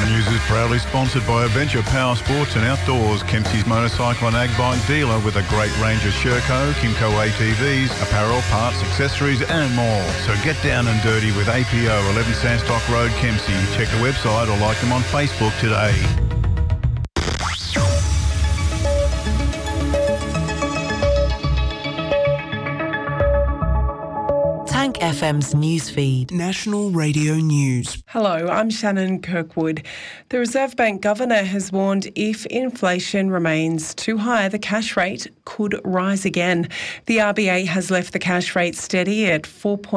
News is proudly sponsored by Adventure Power Sports and Outdoors, Kempsey's motorcycle and ag bike dealer with a great range of Sherco, Kimco ATVs, apparel, parts, accessories and more. So get down and dirty with APO 11 Sandstock Road, Kempsey. Check the website or like them on Facebook today. Tank FM's newsfeed. National Radio News. Hello, I'm Shannon Kirkwood. The Reserve Bank Governor has warned if inflation remains too high, the cash rate could rise again. The RBA has left the cash rate steady at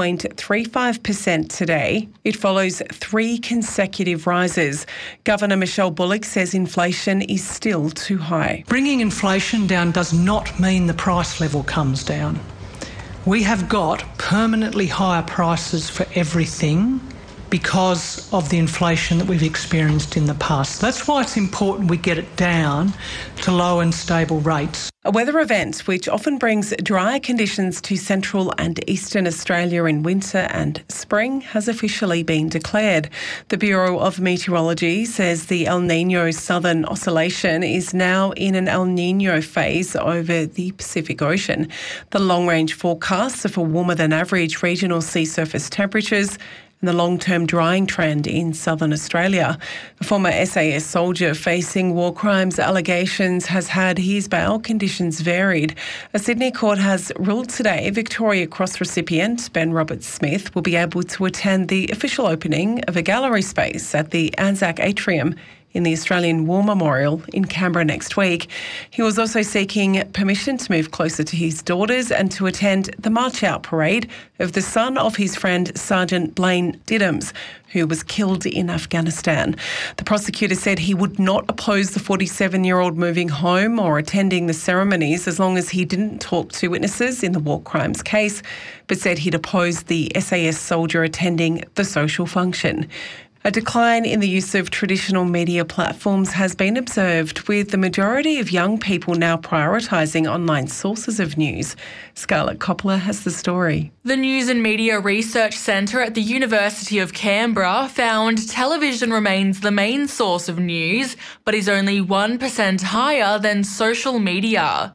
4.35% today. It follows 3 consecutive rises. Governor Michelle Bullock says inflation is still too high. Bringing inflation down does not mean the price level comes down. We have got permanently higher prices for everything because of the inflation that we've experienced in the past. That's why it's important we get it down to low and stable rates. A weather event which often brings drier conditions to central and eastern Australia in winter and spring has officially been declared. The Bureau of Meteorology says the El Niño Southern Oscillation is now in an El Niño phase over the Pacific Ocean. The long-range forecasts are for warmer than average regional sea surface temperatures and the long-term drying trend in southern Australia. A former SAS soldier facing war crimes allegations has had his bail conditions varied. A Sydney court has ruled today Victoria Cross recipient Ben Roberts-Smith will be able to attend the official opening of a gallery space at the Anzac Atrium in the Australian War Memorial in Canberra next week. He was also seeking permission to move closer to his daughters and to attend the March Out parade of the son of his friend Sergeant Blaine Diddams, who was killed in Afghanistan. The prosecutor said he would not oppose the 47-year-old moving home or attending the ceremonies as long as he didn't talk to witnesses in the war crimes case, but said he'd oppose the SAS soldier attending the social function. A decline in the use of traditional media platforms has been observed, with the majority of young people now prioritising online sources of news. Scarlett Coppola has the story. The News and Media Research Centre at the University of Canberra found television remains the main source of news, but is only 1% higher than social media.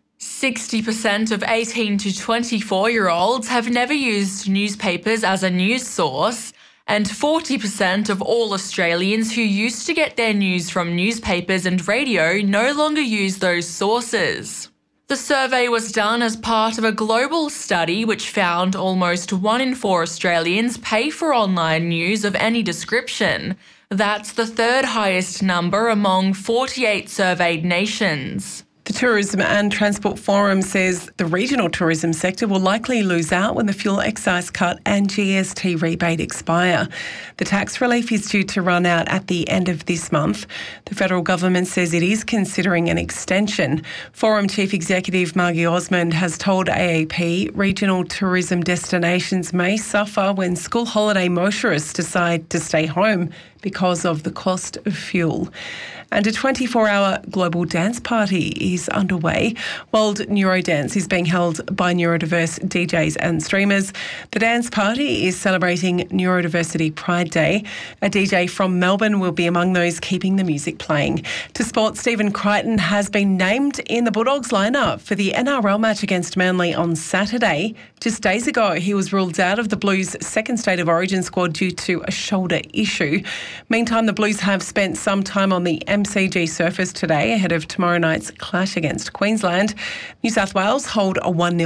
60% of 18 to 24-year-olds have never used newspapers as a news source, and 40% of all Australians who used to get their news from newspapers and radio no longer use those sources. The survey was done as part of a global study which found almost 1 in 4 Australians pay for online news of any description. That's the 3rd highest number among 48 surveyed nations. The Tourism and Transport Forum says the regional tourism sector will likely lose out when the fuel excise cut and GST rebate expire. The tax relief is due to run out at the end of this month. The federal government says it is considering an extension. Forum Chief Executive Margie Osmond has told AAP regional tourism destinations may suffer when school holiday motorists decide to stay home because of the cost of fuel. And a 24-hour global dance party is underway. World Neurodance is being held by neurodiverse DJs and streamers. The dance party is celebrating Neurodiversity Pride Day. A DJ from Melbourne will be among those keeping the music playing. To sport, Stephen Crichton has been named in the Bulldogs lineup for the NRL match against Manly on Saturday. Just days ago, he was ruled out of the Blues' second State of Origin squad due to a shoulder issue. Meantime, the Blues have spent some time on the MCG surface today ahead of tomorrow night's clash against Queensland. New South Wales hold a 1-0